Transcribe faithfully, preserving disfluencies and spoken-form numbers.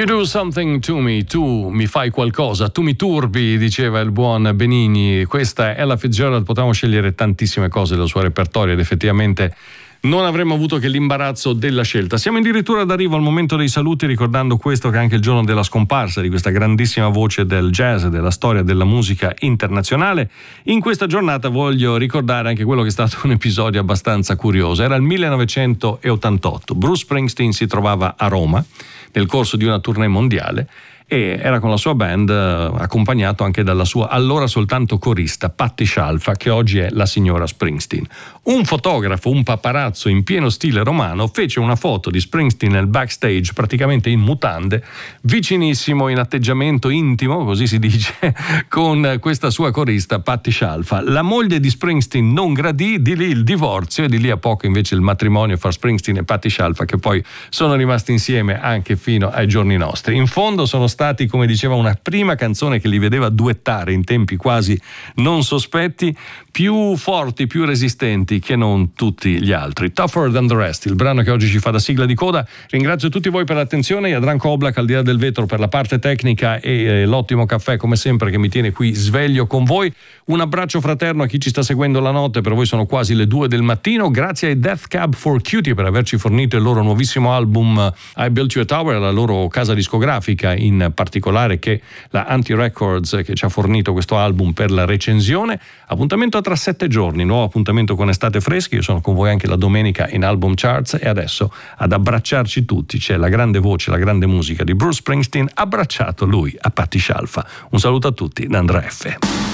You do something to me, tu mi fai qualcosa, tu mi turbi, diceva il buon Benigni. Questa è Ella Fitzgerald, potevamo scegliere tantissime cose del suo repertorio ed effettivamente non avremmo avuto che l'imbarazzo della scelta. Siamo addirittura d'arrivo al momento dei saluti, ricordando questo che è anche il giorno della scomparsa di questa grandissima voce del jazz, della storia della musica internazionale. In questa giornata voglio ricordare anche quello che è stato un episodio abbastanza curioso. Era il millenovecentottantotto, Bruce Springsteen si trovava a Roma nel corso di una tournée mondiale e era con la sua band, eh, accompagnato anche dalla sua allora soltanto corista Patti Scialfa, che oggi è la signora Springsteen. Un fotografo, un paparazzo in pieno stile romano, fece una foto di Springsteen nel backstage, praticamente in mutande, vicinissimo, in atteggiamento intimo, così si dice, con questa sua corista Patti Scialfa. La moglie di Springsteen non gradì, di lì il divorzio e di lì a poco invece il matrimonio fra Springsteen e Patti Scialfa, che poi sono rimasti insieme anche fino ai giorni nostri. In fondo sono stati, come diceva, una prima canzone che li vedeva duettare in tempi quasi non sospetti, più forti, più resistenti che non tutti gli altri. Tougher Than the Rest, il brano che oggi ci fa da sigla di coda. Ringrazio tutti voi per l'attenzione, Jadranko Oblak al di là del vetro per la parte tecnica e eh, l'ottimo caffè come sempre che mi tiene qui sveglio con voi. Un abbraccio fraterno a chi ci sta seguendo la notte, per voi sono quasi le due del mattino. Grazie ai Death Cab for Cutie per averci fornito il loro nuovissimo album I Built You a Tower, la loro casa discografica in particolare, che la Anti Records, che ci ha fornito questo album per la recensione. Appuntamento tra sette giorni, nuovo appuntamento con Estate Freschi. Io sono con voi anche la domenica in Album Charts e adesso ad abbracciarci tutti c'è la grande voce, la grande musica di Bruce Springsteen, abbracciato lui a Patti Scialfa. Un saluto a tutti da Andrea F.